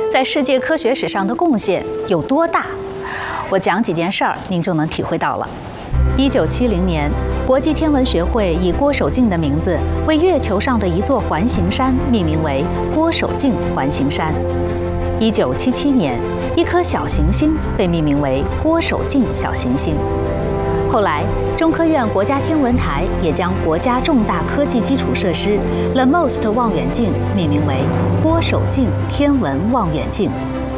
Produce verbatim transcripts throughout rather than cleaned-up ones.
在世界科学史上的贡献有多大？我讲几件事儿，您就能体会到了。一九七零年，国际天文学会以郭守敬的名字为月球上的一座环形山命名为郭守敬环形山。一九七七年，一颗小行星被命名为郭守敬小行星。后来，中科院国家天文台也将国家重大科技基础设施 The Most 望远镜命名为郭守敬天文望远镜。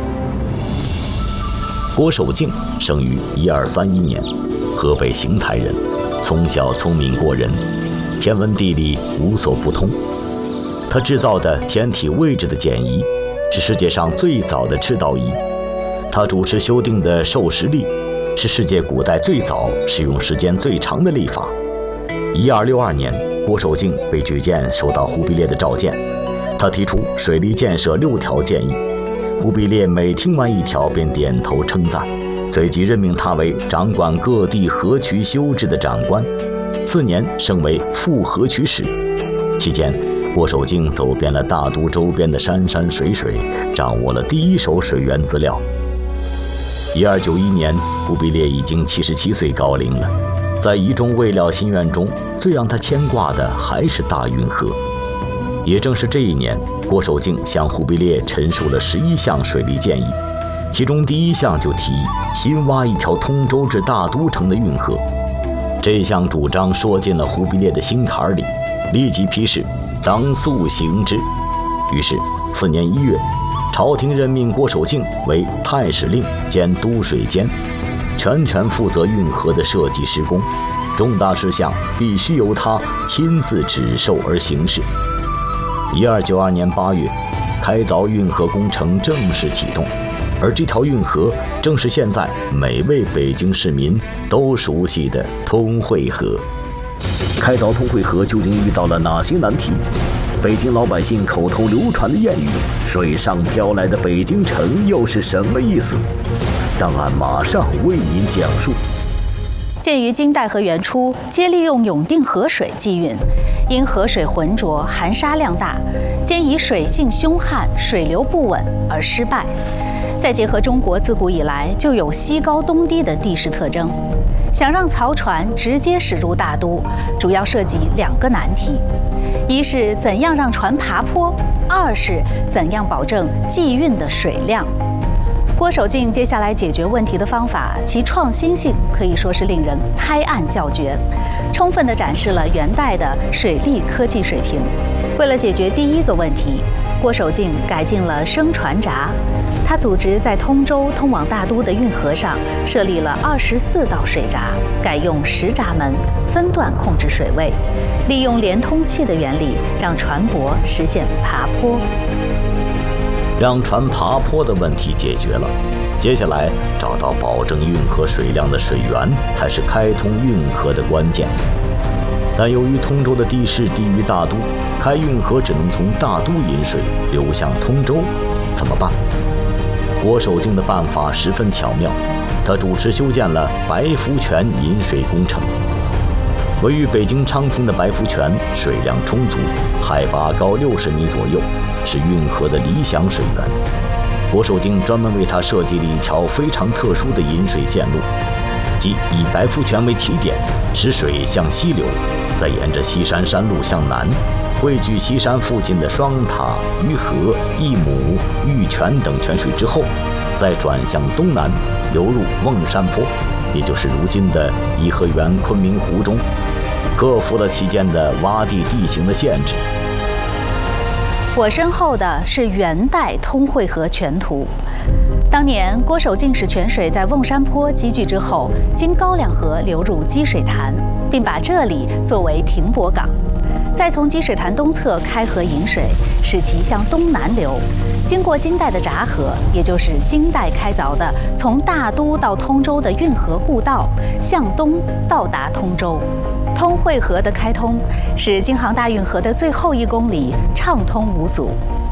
郭守敬生于一二三一年，河北邢台人，从小聪明过人，天文地理无所不通。他制造的天体位置的简仪是世界上最早的赤道仪，他主持修订的授时历是世界古代最早使用时间最长的历法。一二六二年，郭守敬被举荐收到忽必烈的召见，他提出水利建设六条建议。忽必烈每听完一条便点头称赞，随即任命他为掌管各地河渠修治的长官，次年升为副河渠使。期间，郭守敬走遍了大都周边的山山水水，掌握了第一手水源资料。一二九一年，忽必烈已经七十七岁高龄了，在遗中未了心愿中，最让他牵挂的还是大运河。也正是这一年，郭守敬向忽必烈陈述了十一项水利建议，其中第一项就提议新挖一条通州至大都城的运河。这项主张说进了忽必烈的心坎里，立即批示当速行之。于是次年一月，朝廷任命郭守敬为太史令兼都水监，全权负责运河的设计施工，重大事项必须由他亲自指授而行事。一二九二年八月，开凿运河工程正式启动，而这条运河正是现在每位北京市民都熟悉的通惠河。开凿通惠河究竟遇到了哪些难题？北京老百姓口头流传的谚语“水上飘来的北京城”又是什么意思？档案马上为您讲述。 鉴于金代和元初皆利用永定河水济运，因河水浑浊、含沙量大，兼以水性凶悍、水流不稳而失败。再结合中国自古以来就有西高东低的地势特征，想让漕船直接驶入大都，主要涉及两个难题：一是怎样让船爬坡，二是怎样保证济运的水量。郭守敬接下来解决问题的方法，其创新性可以说是令人拍案叫绝，充分地展示了元代的水利科技水平。为了解决第一个问题，郭守敬改进了升船闸，他组织在通州通往大都的运河上设立了二十四道水闸，改用十闸门，分段控制水位，利用连通器的原理，让船舶实现爬坡。 让船爬坡的问题解决了，接下来找到保证运河水量的水源才是开通运河的关键。但由于通州的地势低于大都，开运河只能从大都引水流向通州，怎么办？郭守敬的办法十分巧妙，他主持修建了白福泉引水工程。位于北京昌平的白福泉水量充足，海拔高六十米左右，是运河的理想水源。郭守敬专门为它设计了一条非常特殊的引水线路，即以白福泉为起点，使水向西流，再沿着西山山路向南，汇聚西山附近的双塔、鱼河、一亩、玉泉等泉水之后，再转向东南，流入瓮山坡，也就是如今的颐和园昆明湖中，克服了其间的洼地地形的限制。 我身后的是元代通惠河全图。当年郭守敬使泉水在瓮山坡积聚之后，经高粱河流入积水潭，并把这里作为停泊港，再从积水潭东侧开河引水，使其向东南流，经过金代的闸河，也就是金代开凿的从大都到通州的运河故道，向东到达通州。通惠河的开通，使京杭大运河的最后一公里畅通无阻。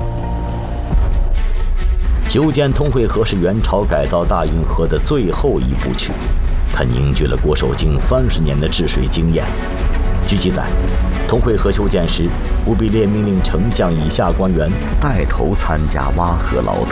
修建通惠河是元朝改造大运河的最后一部曲，它凝聚了郭守敬三十年的治水经验。据记载，通惠河修建时，忽必烈命令丞相以下官员带头参加挖河劳动。